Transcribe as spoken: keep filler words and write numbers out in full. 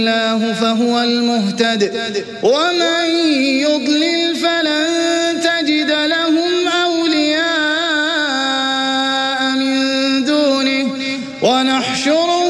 الله فهو المهتد ومن يضلل فلن تجد لهم أولياء من دونه ونحشر